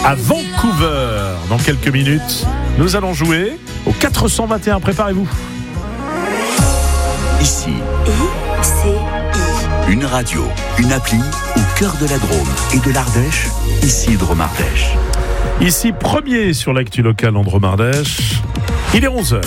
à Vancouver. Dans quelques minutes, nous allons jouer au 421. Préparez-vous. Ici, ICI. une radio, une appli au cœur de la Drôme et de l'Ardèche. Ici, Drôme Ardèche. Ici, premier sur l'actu locale en Drôme Ardèche. Il est 11h.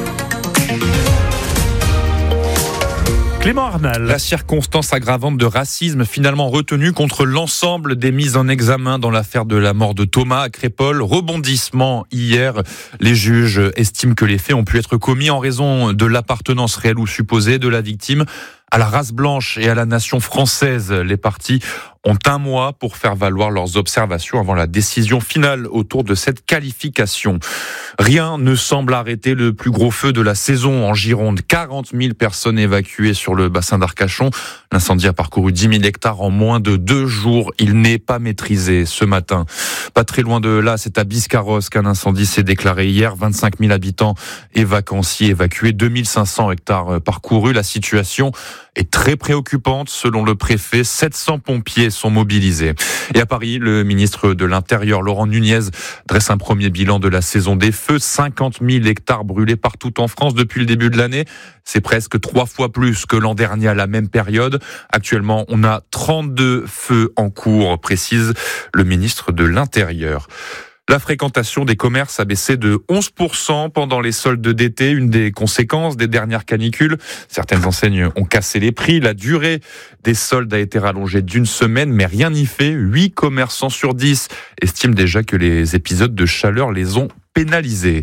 Clément Arnal. La circonstance aggravante de racisme finalement retenue contre l'ensemble des mises en examen dans l'affaire de la mort de Thomas à Crépol. Rebondissement hier. Les juges estiment que les faits ont pu être commis en raison de l'appartenance réelle ou supposée de la victime à la race blanche et à la nation française. Les parties ont un mois pour faire valoir leurs observations avant la décision finale autour de cette qualification. Rien ne semble arrêter le plus gros feu de la saison en Gironde. 40 000 personnes évacuées sur le bassin d'Arcachon. L'incendie a parcouru 10 000 hectares en moins de 2 jours. Il n'est pas maîtrisé ce matin. Pas très loin de là, c'est à Biscarrosse qu'un incendie s'est déclaré hier. 25 000 habitants et vacanciers évacués. 2500 hectares parcourus. La situation est très préoccupante selon le préfet. 700 pompiers sont mobilisés. Et à Paris, le ministre de l'Intérieur, Laurent Nunez, dresse un premier bilan de la saison des feux. 50 000 hectares brûlés partout en France depuis le début de l'année. C'est presque 3 fois plus que l'an dernier à la même période. Actuellement, on a 32 feux en cours, précise le ministre de l'Intérieur. La fréquentation des commerces a baissé de 11% pendant les soldes d'été, une des conséquences des dernières canicules. Certaines enseignes ont cassé les prix. La durée des soldes a été rallongée d'1 semaine, mais rien n'y fait. 8 commerçants sur 10 estiment déjà que les épisodes de chaleur les ont pénalisés.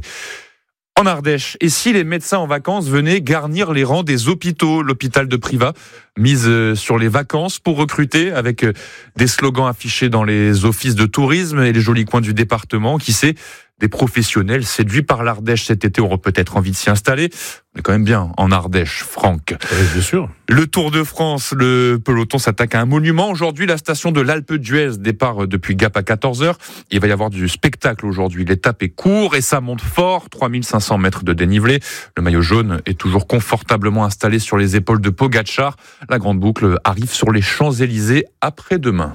En Ardèche, et si les médecins en vacances venaient garnir les rangs des hôpitaux? L'hôpital de Privas mise sur les vacances pour recruter, avec des slogans affichés dans les offices de tourisme et les jolis coins du département. Qui sait, des professionnels séduits par l'Ardèche cet été auront peut-être envie de s'y installer. On est quand même bien en Ardèche, Franck. Oui, bien sûr. Le Tour de France, le peloton s'attaque à un monument. Aujourd'hui, la station de l'Alpe d'Huez, départ depuis Gap à 14h. Il va y avoir du spectacle aujourd'hui. L'étape est courte et ça monte fort. 3500 mètres de dénivelé. Le maillot jaune est toujours confortablement installé sur les épaules de Pogačar. La grande boucle arrive sur les Champs-Élysées après-demain.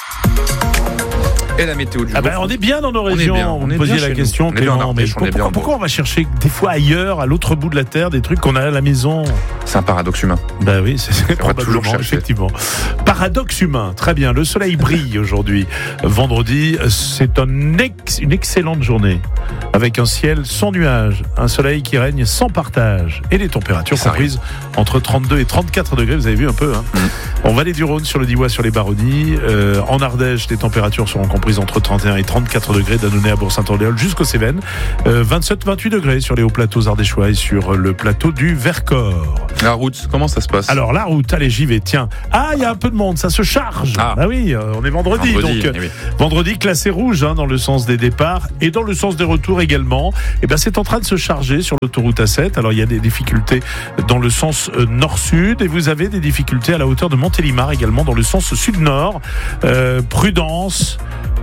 Et la météo du jour. On est bien dans nos régions. On est posiez bien la chez question, nous. On est bien en Clément. Ardèche, Mais pourquoi on va chercher des fois ailleurs, à l'autre bout de la terre, des trucs qu'on a à la maison? C'est un paradoxe humain. Ben oui, c'est On va toujours probablement, chercher. effectivement. Paradoxe humain, très bien. Le soleil brille aujourd'hui. Vendredi, c'est une excellente journée. Avec un ciel sans nuages, un soleil qui règne sans partage. Et les températures Ça comprises entre 32 et 34 degrés, vous avez vu un peu. En Vallée du Rhône, sur le Diois, sur les Baronnies. En Ardèche, les températures seront comprises entre 31 et 34 degrés d'Annonay à Bourg-Saint-Orléans jusqu'aux Cévennes. 27-28 degrés sur les hauts plateaux ardéchois et sur le plateau du Vercors. La route, comment ça se passe? Alors la route, allez, j'y vais. Tiens, il y a un peu de monde, ça se charge. Ah Oui, on est vendredi donc eh oui. vendredi classé rouge dans le sens des départs et dans le sens des retours également. Et c'est en train de se charger sur l'autoroute A7. Alors il y a des difficultés dans le sens nord-sud et vous avez des difficultés à la hauteur de Montélimar également dans le sens sud-nord. Prudence.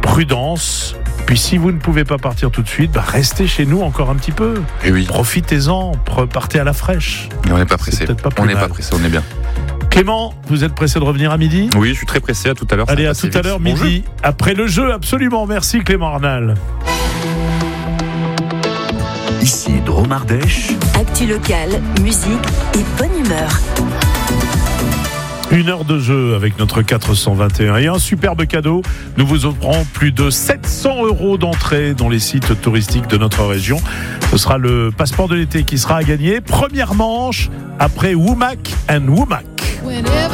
Puis si vous ne pouvez pas partir tout de suite, restez chez nous encore un petit peu. Et oui. Profitez-en, partez à la fraîche. Mais on n'est pas pressé. C'est peut-être pas plus On n'est mal. pas pressé, on est bien. Clément, vous êtes pressé de revenir à midi? Oui, je suis très pressé. À tout à l'heure. Allez, ça va à passer tout à vite. l'heure, Bon midi, après le jeu, absolument. Merci Clément Arnal. Ici, Drôme Ardèche. Actu locale, musique et bonne humeur. 1 heure de jeu avec notre 421 et un superbe cadeau. Nous vous offrons plus de 700 € d'entrée dans les sites touristiques de notre région. Ce sera le passeport de l'été qui sera à gagner. Première manche après Womack and Womack. Whenever